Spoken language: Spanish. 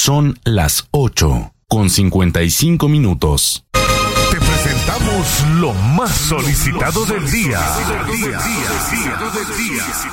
Son las 8:55. Te presentamos lo más solicitado del día.